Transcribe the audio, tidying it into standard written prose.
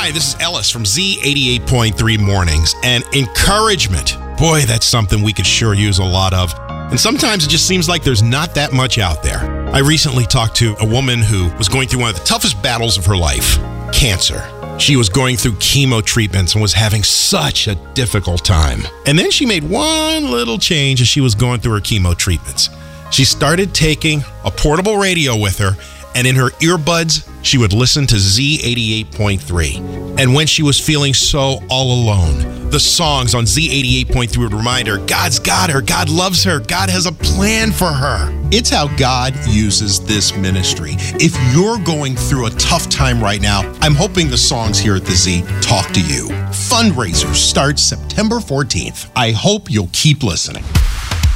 Hi, this is Ellis from Z88.3 Mornings. And encouragement, boy, that's something we could sure use a lot of. And sometimes it just seems like there's not that much out there. I recently talked to a woman who was going through one of the toughest battles of her life, cancer. She was going through chemo treatments and was having such a difficult time. And then she made one little change as she was going through her chemo treatments. She started taking a portable radio with her, and in her earbuds, she would listen to Z88.3. And when she was feeling so all alone, the songs on Z88.3 would remind her, God's got her, God loves her, God has a plan for her. It's how God uses this ministry. If you're going through a tough time right now, I'm hoping the songs here at the Z talk to you. Fundraiser starts September 14th. I hope you'll keep listening.